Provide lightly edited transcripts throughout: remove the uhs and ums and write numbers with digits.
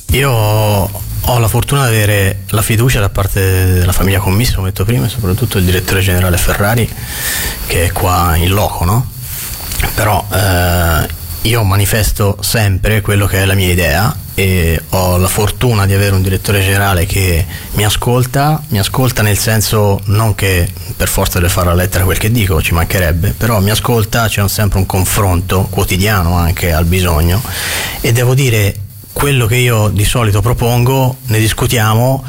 Io ho la fortuna di avere la fiducia da parte della famiglia commissa, come ho detto prima, e soprattutto il direttore generale Ferrari, che è qua in loco, no? Però io manifesto sempre quello che è la mia idea e ho la fortuna di avere un direttore generale che mi ascolta nel senso non che per forza deve fare la lettera a quel che dico, ci mancherebbe, però mi ascolta, c'è sempre un confronto quotidiano anche al bisogno, e devo dire quello che io di solito propongo, ne discutiamo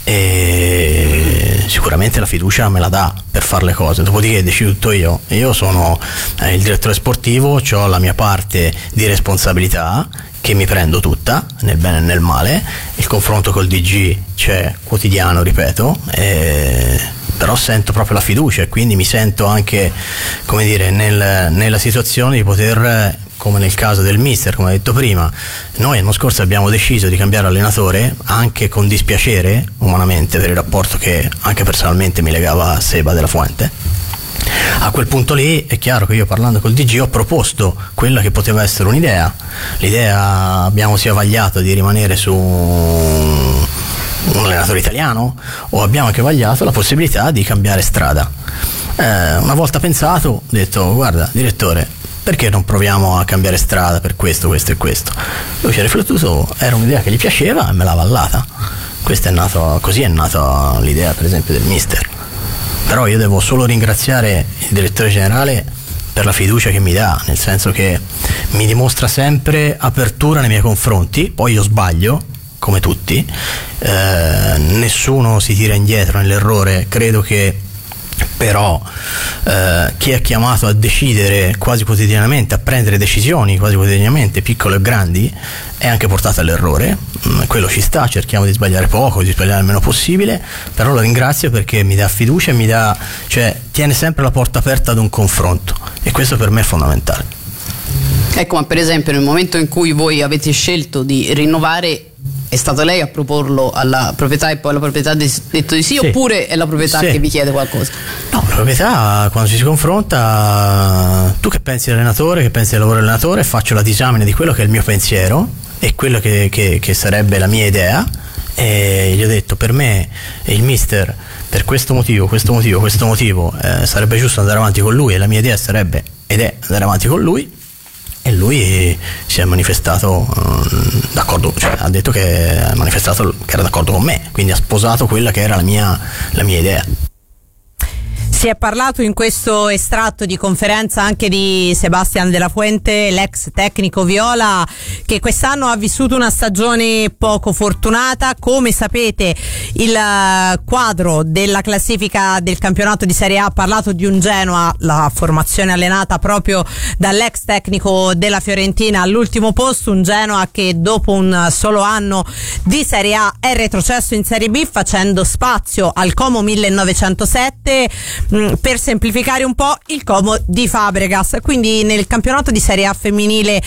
e sicuramente la fiducia me la dà per fare le cose, dopodiché decido tutto io. Io sono il direttore sportivo, ho la mia parte di responsabilità che mi prendo tutta, nel bene e nel male, il confronto col DG c'è quotidiano, ripeto, però sento proprio la fiducia e quindi mi sento anche, come dire, nella situazione di poter, come nel caso del mister, come ho detto prima, noi l'anno scorso abbiamo deciso di cambiare allenatore anche con dispiacere umanamente per il rapporto che anche personalmente mi legava a Seba della Fuente. A quel punto lì è chiaro che io, parlando col DG, ho proposto quella che poteva essere un'idea. L'idea abbiamo sia vagliato di rimanere su un allenatore italiano, o abbiamo anche vagliato la possibilità di cambiare strada. Una volta pensato, ho detto: guarda direttore, perché non proviamo a cambiare strada per questo e questo? Lui ci ha riflettuto, era un'idea che gli piaceva e me l'ha avallata. Così è nata l'idea, per esempio, del mister. Però io devo solo ringraziare il direttore generale per la fiducia che mi dà, nel senso che mi dimostra sempre apertura nei miei confronti. Poi io sbaglio, come tutti, nessuno si tira indietro nell'errore. Credo che però chi è chiamato a decidere quasi quotidianamente, a prendere decisioni quasi quotidianamente, piccole o grandi, è anche portato all'errore. Quello ci sta, cerchiamo di sbagliare poco, di sbagliare il meno possibile, però lo ringrazio perché mi dà fiducia e tiene sempre la porta aperta ad un confronto, e questo per me è fondamentale. Ecco, ma per esempio nel momento in cui voi avete scelto di rinnovare, è stato lei a proporlo alla proprietà e poi la proprietà ha detto di sì, oppure è la proprietà che vi chiede qualcosa? No, la proprietà, quando ci si confronta, tu che pensi dell'allenatore, che pensi del lavoro dell'allenatore, faccio la disamina di quello che è il mio pensiero e quello che sarebbe la mia idea, e gli ho detto: per me il mister, per questo motivo sarebbe giusto andare avanti con lui, e la mia idea sarebbe ed è andare avanti con lui. E lui si è manifestato d'accordo, cioè ha detto che ha manifestato che era d'accordo con me, quindi ha sposato quella che era la mia idea. Si è parlato in questo estratto di conferenza anche di Sebastian Della Fuente, l'ex tecnico viola, che quest'anno ha vissuto una stagione poco fortunata. Come sapete, il quadro della classifica del campionato di Serie A ha parlato di un Genoa, la formazione allenata proprio dall'ex tecnico della Fiorentina, all'ultimo posto, un Genoa che dopo un solo anno di Serie A è retrocesso in Serie B, facendo spazio al Como 1907, per semplificare un po', il Como di Fabregas. Quindi nel campionato di Serie A femminile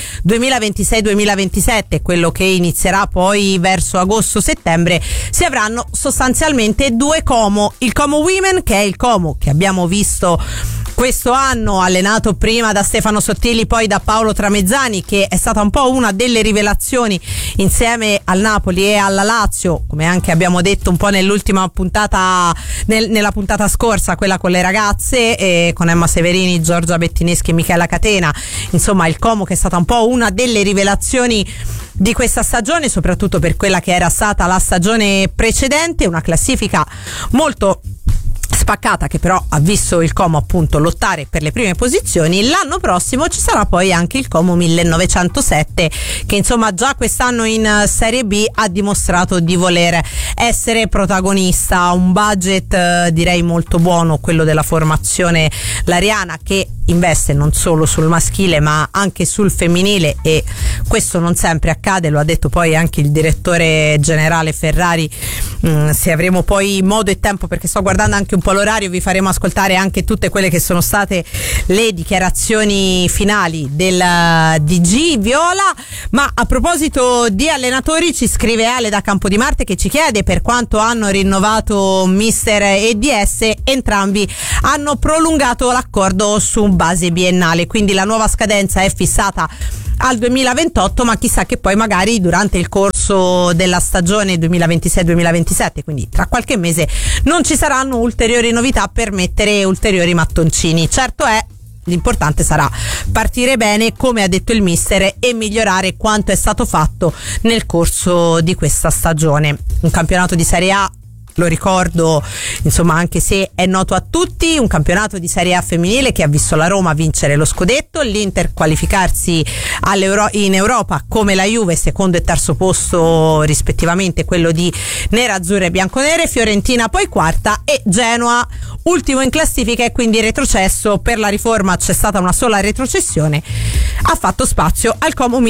2026-2027, quello che inizierà poi verso agosto-settembre, si avranno sostanzialmente due Como: il Como Women, che è il Como che abbiamo visto questo anno, allenato prima da Stefano Sottili, poi da Paolo Tramezzani, che è stata un po' una delle rivelazioni insieme al Napoli e alla Lazio, come anche abbiamo detto un po' nell'ultima puntata, nella puntata scorsa, quella con le ragazze, con Emma Severini, Giorgia Bettineschi e Michela Catena. Insomma, il Como che è stata un po' una delle rivelazioni di questa stagione, soprattutto per quella che era stata la stagione precedente. Una classifica molto spaccata, che però ha visto il Como appunto lottare per le prime posizioni. L'anno prossimo ci sarà poi anche il Como 1907, che insomma già quest'anno in Serie B ha dimostrato di voler essere protagonista. Un budget direi molto buono, quello della formazione lariana, che investe non solo sul maschile ma anche sul femminile, e questo non sempre accade, lo ha detto poi anche il direttore generale Ferrari. Se avremo poi modo e tempo, perché sto guardando anche un po' l'orario, vi faremo ascoltare anche tutte quelle che sono state le dichiarazioni finali del DG Viola. Ma a proposito di allenatori, ci scrive Ale da Campodimarte, che ci chiede per quanto hanno rinnovato mister e DS. Entrambi hanno prolungato l'accordo su base biennale, quindi la nuova scadenza è fissata al 2028, ma chissà che poi magari durante il corso della stagione 2026-2027, quindi tra qualche mese, non ci saranno ulteriori novità per mettere ulteriori mattoncini. Certo è, l'importante sarà partire bene, come ha detto il mister, e migliorare quanto è stato fatto nel corso di questa stagione. Un campionato di Serie A, lo ricordo, insomma, anche se è noto a tutti, un campionato di Serie A femminile che ha visto la Roma vincere lo scudetto, l'Inter qualificarsi in Europa come la Juve, secondo e terzo posto rispettivamente, quello di nerazzurre e bianconere, Fiorentina poi quarta e Genoa ultimo in classifica e quindi retrocesso. Per la riforma c'è stata una sola retrocessione, ha fatto spazio al Como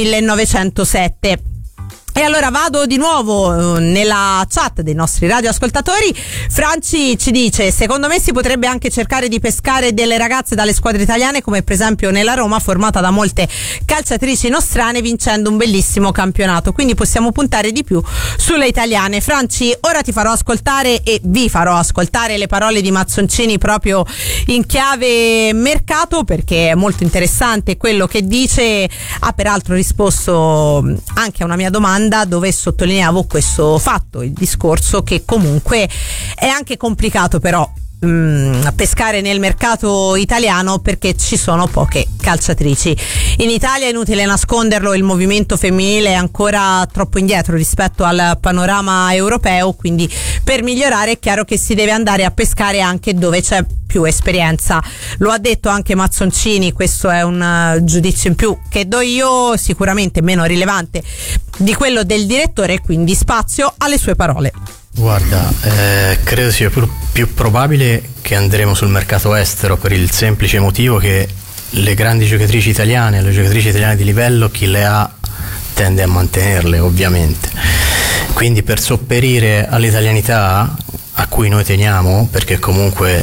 1907. E allora vado di nuovo nella chat dei nostri radioascoltatori. Franci ci dice: secondo me si potrebbe anche cercare di pescare delle ragazze dalle squadre italiane, come per esempio nella Roma, formata da molte calciatrici nostrane, vincendo un bellissimo campionato, quindi possiamo puntare di più sulle italiane. Franci, ora ti farò ascoltare e vi farò ascoltare le parole di Mazzoncini proprio in chiave mercato, perché è molto interessante quello che dice. Ha peraltro risposto anche a una mia domanda dove sottolineavo questo fatto, il discorso che comunque è anche complicato però pescare nel mercato italiano, perché ci sono poche calciatrici. In Italia, è inutile nasconderlo, il movimento femminile è ancora troppo indietro rispetto al panorama europeo, quindi per migliorare è chiaro che si deve andare a pescare anche dove c'è più esperienza. Lo ha detto anche Mazzoncini, questo è un giudizio in più che do io, sicuramente meno rilevante di quello del direttore, quindi spazio alle sue parole. Guarda, credo sia più probabile che andremo sul mercato estero, per il semplice motivo che le grandi giocatrici italiane, le giocatrici italiane di livello, chi le ha tende a mantenerle, ovviamente. Quindi per sopperire all'italianità a cui noi teniamo, perché comunque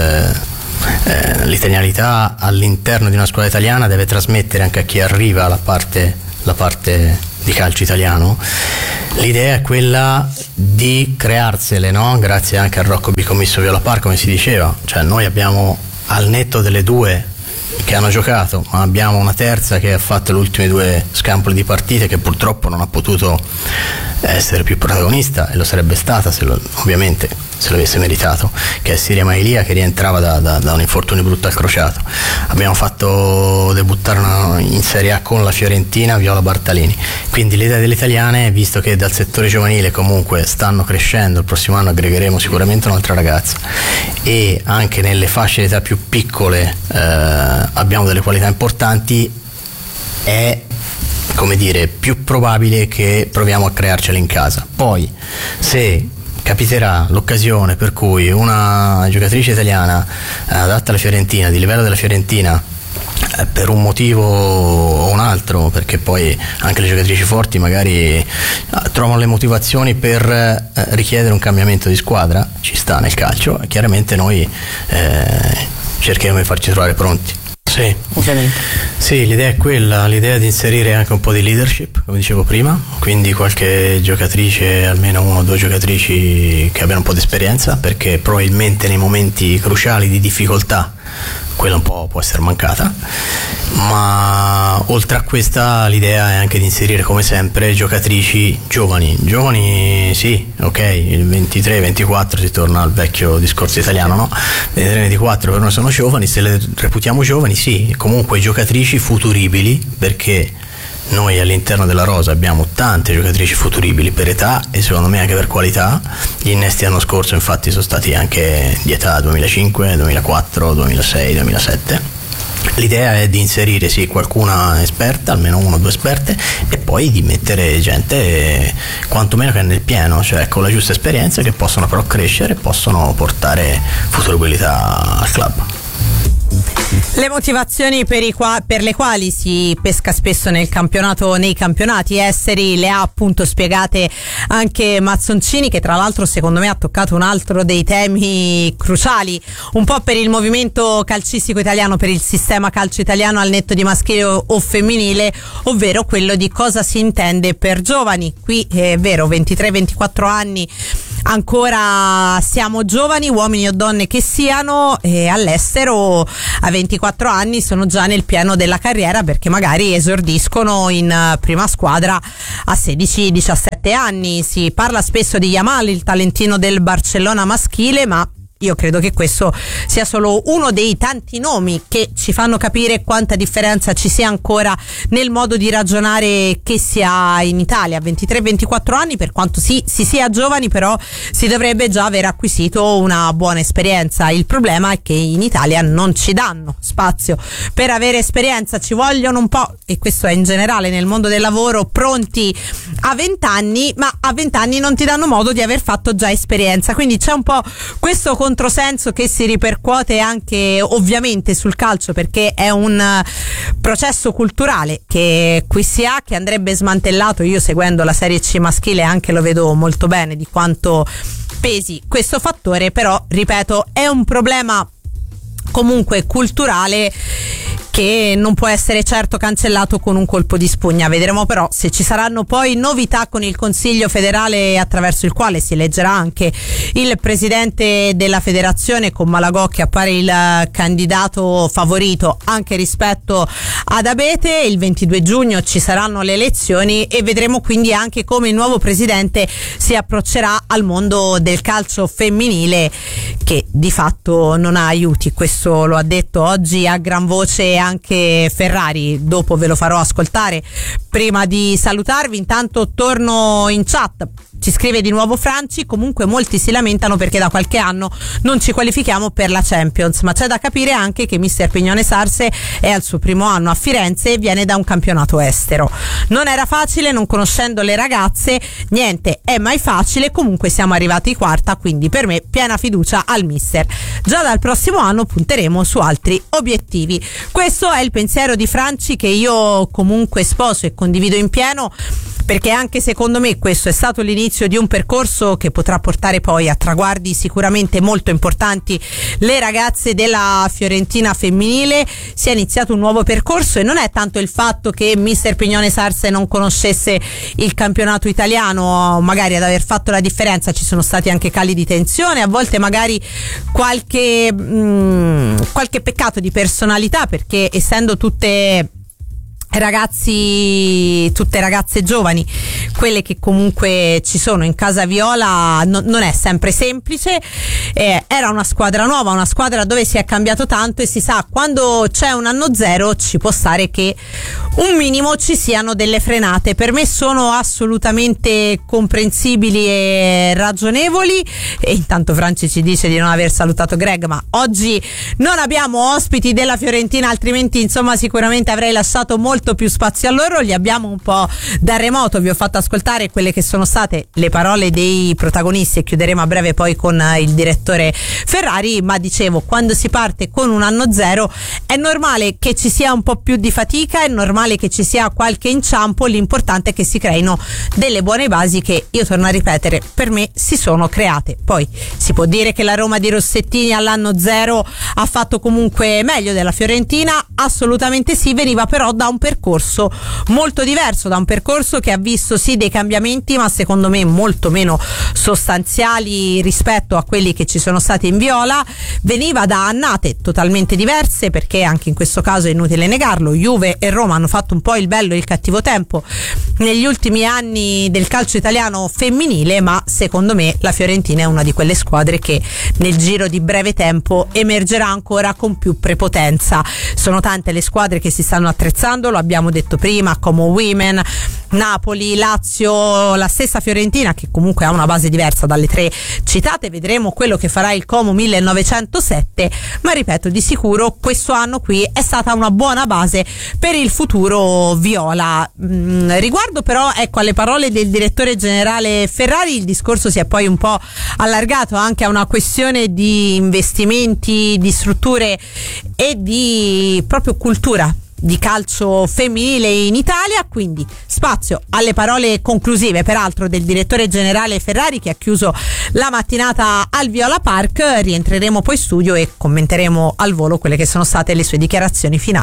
l'italianità all'interno di una squadra italiana deve trasmettere anche a chi arriva la parte di calcio italiano, l'idea è quella di crearsele, no? Grazie anche al Rocco Bicommisso Viola Par, come si diceva, cioè noi abbiamo, al netto delle due che hanno giocato, ma abbiamo una terza che ha fatto le ultime due scampoli di partite, che purtroppo non ha potuto essere più protagonista, e lo sarebbe stata ovviamente se l'avesse meritato, che è Siria Mailia, che rientrava da un infortunio brutto al crociato. Abbiamo fatto debuttare in Serie A con la Fiorentina Viola Bartalini, quindi l'idea delle italiane, visto che dal settore giovanile comunque stanno crescendo, il prossimo anno aggregheremo sicuramente un'altra ragazza, e anche nelle fasce di età più piccole abbiamo delle qualità importanti, è, come dire, più probabile che proviamo a crearcele in casa. Poi se capiterà l'occasione per cui una giocatrice italiana adatta alla Fiorentina, di livello della Fiorentina, per un motivo o un altro, perché poi anche le giocatrici forti magari trovano le motivazioni per richiedere un cambiamento di squadra, ci sta nel calcio, chiaramente noi cercheremo di farci trovare pronti. Sì. Sì, l'idea è quella, l'idea di inserire anche un po' di leadership, come dicevo prima, quindi qualche giocatrice, almeno una o due giocatrici che abbiano un po' di esperienza, perché probabilmente nei momenti cruciali di difficoltà quella un po' può essere mancata, ma oltre a questa l'idea è anche di inserire, come sempre, giocatrici giovani, sì, ok, il 23-24 si torna al vecchio discorso italiano, no? 23-24 per noi sono giovani, se le reputiamo giovani, sì, comunque giocatrici futuribili, perché noi all'interno della rosa abbiamo tante giocatrici futuribili per età e secondo me anche per qualità. Gli innesti l'anno scorso infatti sono stati anche di età 2005, 2004, 2006, 2007. L'idea è di inserire sì qualcuna esperta, almeno una o due esperte, e poi di mettere gente quantomeno che è nel pieno, cioè con la giusta esperienza, che possono però crescere e possono portare futuribilità al club. Le motivazioni per le quali si pesca spesso nei campionati esteri le ha appunto spiegate anche Mazzoncini, che tra l'altro secondo me ha toccato un altro dei temi cruciali un po' per il movimento calcistico italiano, per il sistema calcio italiano al netto di maschile o femminile, ovvero quello di cosa si intende per giovani. Qui è vero, 23-24 anni ancora siamo giovani, uomini o donne che siano, e all'estero a 24 anni sono già nel pieno della carriera, perché magari esordiscono in prima squadra a 16-17 anni. Si parla spesso di Yamal, il talentino del Barcellona maschile, ma io credo che questo sia solo uno dei tanti nomi che ci fanno capire quanta differenza ci sia ancora nel modo di ragionare che si ha in Italia. 23-24 anni, per quanto si sia giovani, però si dovrebbe già aver acquisito una buona esperienza. Il problema è che in Italia non ci danno spazio per avere esperienza, ci vogliono un po', e questo è in generale nel mondo del lavoro, pronti a 20 anni, ma a 20 anni non ti danno modo di aver fatto già esperienza, quindi c'è un po' questo controsenso che si ripercuote anche ovviamente sul calcio, perché è un processo culturale che qui si ha, che andrebbe smantellato. Io, seguendo la Serie C maschile, anche lo vedo molto bene di quanto pesi questo fattore, però ripeto, è un problema comunque culturale che non può essere certo cancellato con un colpo di spugna. Vedremo però se ci saranno poi novità con il Consiglio federale, attraverso il quale si eleggerà anche il presidente della federazione, con Malagò che appare il candidato favorito anche rispetto ad Abete. Il 22 giugno ci saranno le elezioni e vedremo quindi anche come il nuovo presidente si approccerà al mondo del calcio femminile, che di fatto non ha aiuti. Questo lo ha detto oggi a gran voce anche Ferrari. Dopo ve lo farò ascoltare. Prima di salutarvi, intanto torno in chat. Ci scrive di nuovo Franci: comunque molti si lamentano perché da qualche anno non ci qualifichiamo per la Champions, ma c'è da capire anche che mister Pignone Sarse è al suo primo anno a Firenze e viene da un campionato estero. Non era facile, non conoscendo le ragazze, niente è mai facile, comunque siamo arrivati quarta, quindi per me piena fiducia al mister. Già dal prossimo anno punteremo su altri obiettivi. Questo è il pensiero di Franci, che io comunque sposo e condivido in pieno, perché anche secondo me questo è stato l'inizio di un percorso che potrà portare poi a traguardi sicuramente molto importanti. Le ragazze della Fiorentina femminile, si è iniziato un nuovo percorso, e non è tanto il fatto che mister Pignone Sarse non conoscesse il campionato italiano magari ad aver fatto la differenza. Ci sono stati anche cali di tensione, a volte magari qualche peccato di personalità, perché essendo tutte ragazze giovani, quelle che comunque ci sono in casa viola, non è sempre semplice. Era una squadra nuova, una squadra dove si è cambiato tanto, e si sa, quando c'è un anno zero ci può stare che un minimo ci siano delle frenate. Per me sono assolutamente comprensibili e ragionevoli. E intanto Franci ci dice di non aver salutato Greg, ma oggi non abbiamo ospiti della Fiorentina, altrimenti insomma sicuramente avrei lasciato molto più spazio a loro. Li abbiamo un po' da remoto, vi ho fatto ascoltare quelle che sono state le parole dei protagonisti e chiuderemo a breve poi con il direttore Ferrari. Ma dicevo, quando si parte con un anno zero è normale che ci sia un po' più di fatica, è normale che ci sia qualche inciampo, l'importante è che si creino delle buone basi che, io torno a ripetere, per me si sono create. Poi si può dire che la Roma di Rossettini all'anno zero ha fatto comunque meglio della Fiorentina, assolutamente sì, veniva però da un percorso molto diverso, da un percorso che ha visto sì dei cambiamenti, ma secondo me molto meno sostanziali rispetto a quelli che ci sono stati in viola. Veniva da annate totalmente diverse, perché anche in questo caso è inutile negarlo, Juve e Roma hanno fatto un po' il bello e il cattivo tempo negli ultimi anni del calcio italiano femminile, ma secondo me la Fiorentina è una di quelle squadre che nel giro di breve tempo emergerà ancora con più prepotenza. Sono tante le squadre che si stanno attrezzando, lo abbiamo detto prima, Como Women, Napoli, Lazio, la stessa Fiorentina, che comunque ha una base diversa dalle tre citate. Vedremo quello che farà il Como 1907, ma ripeto, di sicuro questo anno qui è stata una buona base per il futuro viola. Riguardo però, ecco, alle parole del direttore generale Ferrari, il discorso si è poi un po' allargato anche a una questione di investimenti, di strutture e di proprio cultura di calcio femminile in Italia. Quindi spazio alle parole conclusive peraltro del direttore generale Ferrari, che ha chiuso la mattinata al Viola Park. Rientreremo poi in studio e commenteremo al volo quelle che sono state le sue dichiarazioni finali.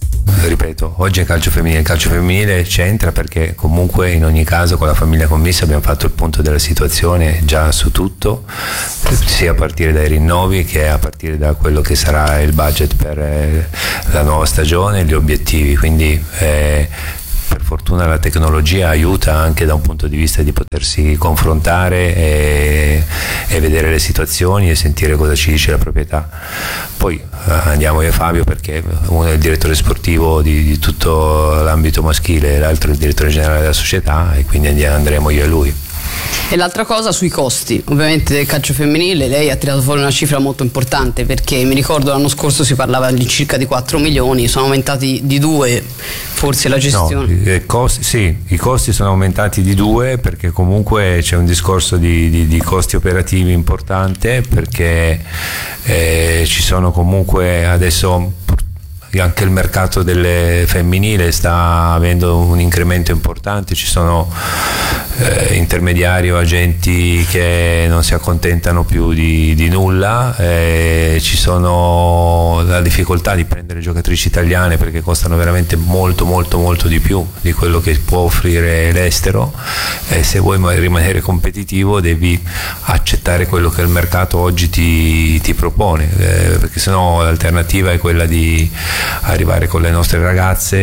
Ripeto, oggi il calcio femminile c'entra perché comunque in ogni caso con la famiglia commissa abbiamo fatto il punto della situazione già su tutto, sia a partire dai rinnovi che a partire da quello che sarà il budget per la nuova stagione, gli obiettivi, quindi per fortuna la tecnologia aiuta anche da un punto di vista di potersi confrontare e vedere le situazioni e sentire cosa ci dice la proprietà. Poi andiamo io e Fabio, perché uno è il direttore sportivo di tutto l'ambito maschile e l'altro è il direttore generale della società, e quindi andremo io e lui. E l'altra cosa sui costi, ovviamente del calcio femminile, lei ha tirato fuori una cifra molto importante, perché mi ricordo l'anno scorso si parlava di circa di 4 milioni, sono aumentati di 2, forse la gestione. No, i costi sono aumentati di 2 perché comunque c'è un discorso di costi operativi importante, perché ci sono comunque adesso anche il mercato delle femminile sta avendo un incremento importante, ci sono intermediari o agenti che non si accontentano più di nulla, ci sono la difficoltà di prendere giocatrici italiane perché costano veramente molto di più di quello che può offrire l'estero, e se vuoi rimanere competitivo devi accettare quello che il mercato oggi ti propone, perché sennò l'alternativa è quella di arrivare con le nostre ragazze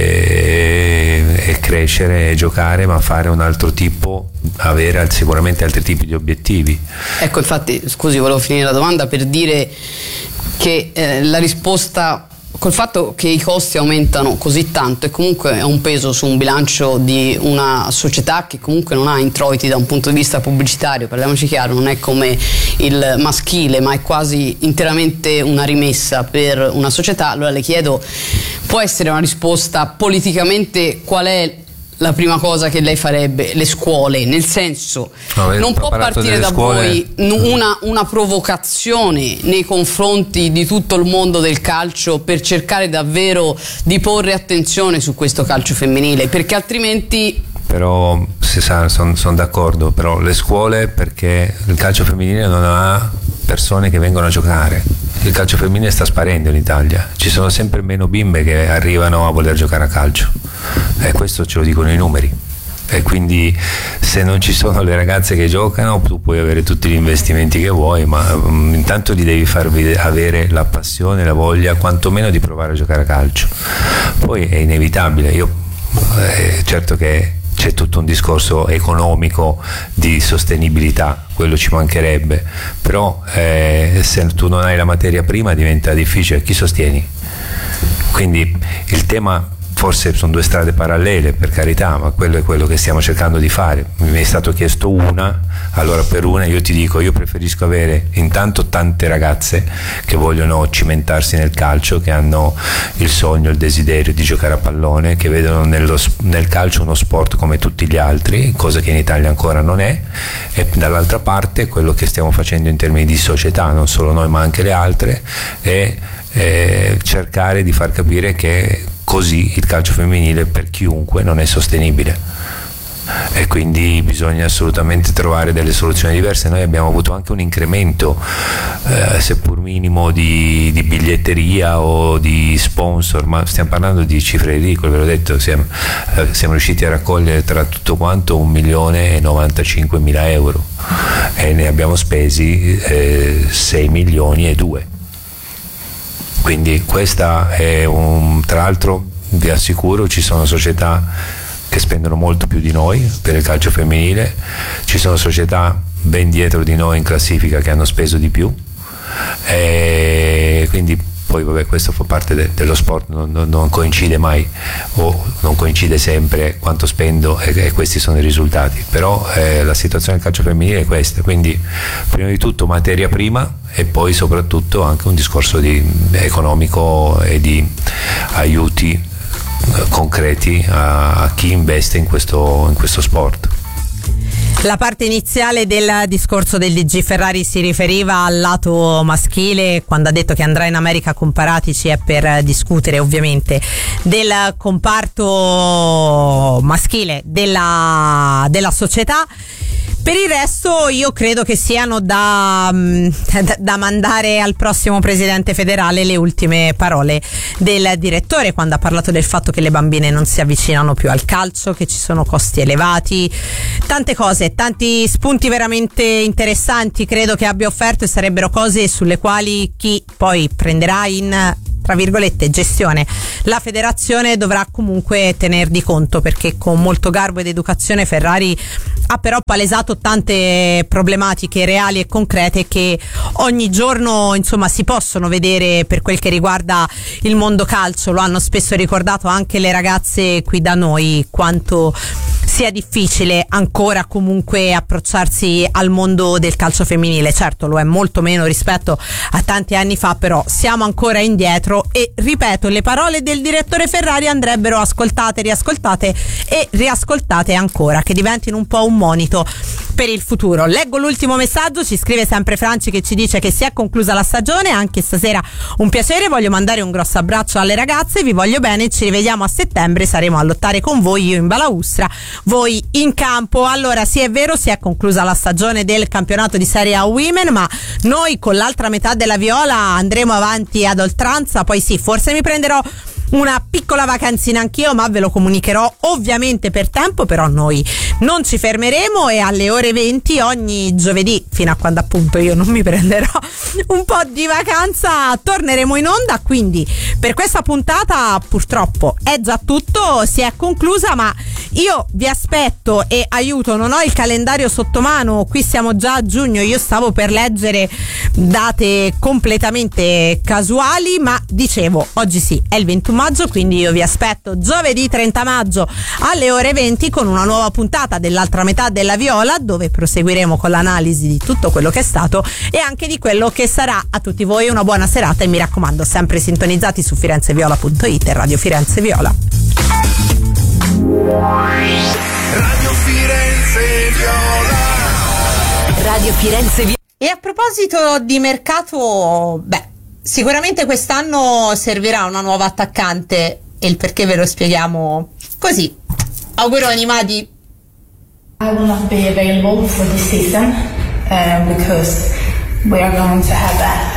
e crescere e giocare, ma fare un altro tipo, avere sicuramente altri tipi di obiettivi. Ecco, infatti, scusi, volevo finire la domanda per dire che la risposta col fatto che i costi aumentano così tanto e comunque è un peso su un bilancio di una società che comunque non ha introiti da un punto di vista pubblicitario, parliamoci chiaro, non è come il maschile ma è quasi interamente una rimessa per una società. Allora le chiedo, può essere una risposta politicamente, qual è la prima cosa che lei farebbe? Le scuole, nel senso, non può partire da voi una provocazione nei confronti di tutto il mondo del calcio per cercare davvero di porre attenzione su questo calcio femminile, perché altrimenti... Però sono d'accordo, però le scuole, perché il calcio femminile non ha persone che vengono a giocare, il calcio femminile sta sparendo in Italia, ci sono sempre meno bimbe che arrivano a voler giocare a calcio, e questo ce lo dicono i numeri, e quindi se non ci sono le ragazze che giocano tu puoi avere tutti gli investimenti che vuoi, ma intanto gli devi far avere la passione, la voglia quantomeno di provare a giocare a calcio. Poi è inevitabile, certo che c'è tutto un discorso economico di sostenibilità, quello ci mancherebbe, però se tu non hai la materia prima diventa difficile, chi sostieni? Quindi il tema, forse sono due strade parallele, per carità, ma quello è quello che stiamo cercando di fare. Mi è stato chiesto una, allora per una io ti dico, io preferisco avere intanto tante ragazze che vogliono cimentarsi nel calcio, che hanno il sogno, il desiderio di giocare a pallone, che vedono nel calcio uno sport come tutti gli altri, cosa che in Italia ancora non è, e dall'altra parte quello che stiamo facendo in termini di società, non solo noi ma anche le altre, è cercare di far capire che così il calcio femminile per chiunque non è sostenibile, e quindi bisogna assolutamente trovare delle soluzioni diverse. Noi abbiamo avuto anche un incremento seppur minimo di biglietteria o di sponsor, ma stiamo parlando di cifre ridicole, ve l'ho detto, siamo riusciti a raccogliere tra tutto quanto 1.095.000 euro e ne abbiamo spesi 6 milioni e 2. Quindi questa è tra l'altro vi assicuro ci sono società che spendono molto più di noi per il calcio femminile, ci sono società ben dietro di noi in classifica che hanno speso di più, e quindi poi vabbè, questo fa parte dello sport, non coincide mai o non coincide sempre quanto spendo e questi sono i risultati, però la situazione del calcio femminile è questa, quindi prima di tutto materia prima e poi soprattutto anche un discorso economico e di aiuti concreti a chi investe in questo sport. La parte iniziale del discorso del DG Ferrari si riferiva al lato maschile, quando ha detto che andrà in America con Paratici è per discutere ovviamente del comparto maschile della società. Per il resto io credo che siano da mandare al prossimo presidente federale le ultime parole del direttore, quando ha parlato del fatto che le bambine non si avvicinano più al calcio, che ci sono costi elevati, tante cose, tanti spunti veramente interessanti credo che abbia offerto, e sarebbero cose sulle quali chi poi prenderà in, tra virgolette, gestione la federazione dovrà comunque tener di conto, perché con molto garbo ed educazione Ferrari ha però palesato tante problematiche reali e concrete che ogni giorno insomma si possono vedere per quel che riguarda il mondo calcio. Lo hanno spesso ricordato anche le ragazze qui da noi, quanto sia difficile ancora comunque approcciarsi al mondo del calcio femminile. Certo, lo è molto meno rispetto a tanti anni fa, però siamo ancora indietro, e ripeto, le parole del direttore Ferrari andrebbero ascoltate, riascoltate e riascoltate ancora, che diventino un po' un monito per il futuro. Leggo l'ultimo messaggio, ci scrive sempre Franci che ci dice che si è conclusa la stagione, anche stasera un piacere, voglio mandare un grosso abbraccio alle ragazze, vi voglio bene, ci rivediamo a settembre, saremo a lottare con voi, io in balaustra, voi in campo. Allora sì, è vero, si è conclusa la stagione del campionato di Serie A Women, ma noi con l'altra metà della Viola andremo avanti ad oltranza. Poi sì, forse mi prenderò una piccola vacanzina anch'io, ma ve lo comunicherò ovviamente per tempo. Però noi non ci fermeremo, e alle ore 20 ogni giovedì, fino a quando appunto io non mi prenderò un po' di vacanza, torneremo in onda. Quindi per questa puntata purtroppo è già tutto, si è conclusa, ma io vi aspetto e aiuto, non ho il calendario sotto mano, qui siamo già a giugno, io stavo per leggere date completamente casuali, ma dicevo, oggi sì, è il 21 maggio, quindi io vi aspetto giovedì 30 maggio alle ore 20 con una nuova puntata dell'altra metà della Viola, dove proseguiremo con l'analisi di tutto quello che è stato e anche di quello che sarà. A tutti voi una buona serata, e mi raccomando, sempre sintonizzati su firenzeviola.it e Radio Firenze Viola. Radio Firenze Viola. Radio Firenze Viola. E a proposito di mercato, sicuramente quest'anno servirà una nuova attaccante, e il perché ve lo spieghiamo così. Auguroni, Madi. I will not be available for this season because we are going to have